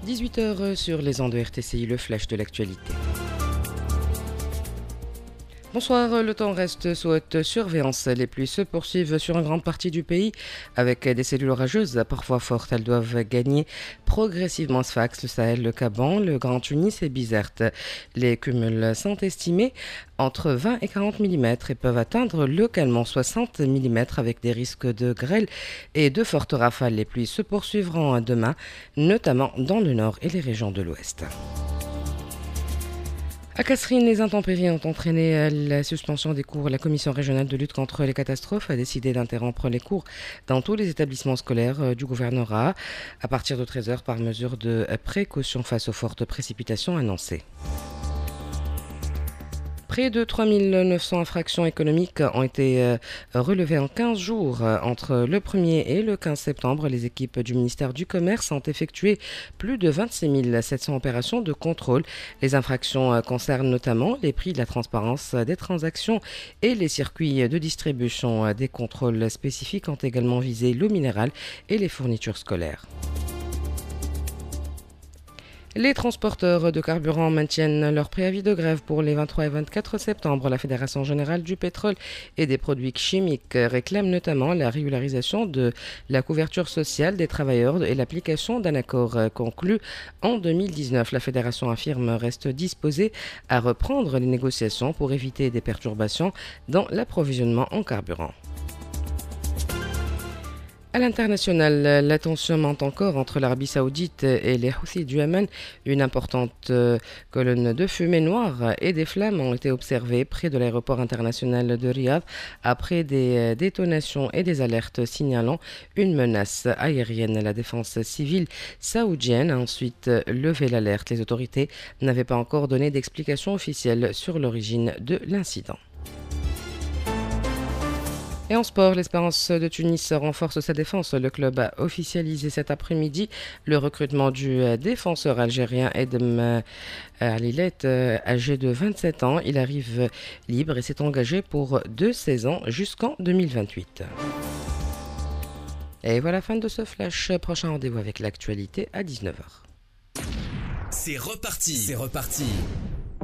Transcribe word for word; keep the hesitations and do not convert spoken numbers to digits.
dix-huit heures sur les ondes de R T C I, le flash de l'actualité. Bonsoir, le temps reste sous haute surveillance. Les pluies se poursuivent sur une grande partie du pays avec des cellules orageuses parfois fortes. Elles doivent gagner progressivement Sfax, le Sahel, le Caban, le Grand Tunis et Bizerte. Les cumuls sont estimés entre vingt et quarante millimètres et peuvent atteindre localement soixante millimètres avec des risques de grêle et de fortes rafales. Les pluies se poursuivront demain, notamment dans le nord et les régions de l'ouest. À Kasserine, les intempéries ont entraîné la suspension des cours. La Commission régionale de lutte contre les catastrophes a décidé d'interrompre les cours dans tous les établissements scolaires du gouvernorat à partir de treize heures par mesure de précaution face aux fortes précipitations annoncées. Près de trois mille neuf cents infractions économiques ont été relevées en quinze jours. Entre le premier et le quinze septembre, les équipes du ministère du Commerce ont effectué plus de vingt-six mille sept cents opérations de contrôle. Les infractions concernent notamment les prix, de la transparence des transactions et les circuits de distribution. Des contrôles spécifiques ont également visé l'eau minérale et les fournitures scolaires. Les transporteurs de carburant maintiennent leur préavis de grève pour les vingt-trois et vingt-quatre septembre. La Fédération générale du pétrole et des produits chimiques réclame notamment la régularisation de la couverture sociale des travailleurs et l'application d'un accord conclu en deux mille dix-neuf. La Fédération affirme reste disposée à reprendre les négociations pour éviter des perturbations dans l'approvisionnement en carburant. À l'international, la tension monte encore entre l'Arabie Saoudite et les Houthis du Yémen. Une importante colonne de fumée noire et des flammes ont été observées près de l'aéroport international de Riyad après des détonations et des alertes signalant une menace aérienne. La défense civile saoudienne a ensuite levé l'alerte. Les autorités n'avaient pas encore donné d'explication officielle sur l'origine de l'incident. Et en sport, l'Espérance de Tunis renforce sa défense. Le club a officialisé cet après-midi le recrutement du défenseur algérien Edem Alilet, âgé de vingt-sept ans. Il arrive libre et s'est engagé pour deux saisons jusqu'en deux mille vingt-huit. Et voilà la fin de ce flash. Prochain rendez-vous avec l'actualité à dix-neuf heures. C'est reparti, c'est reparti.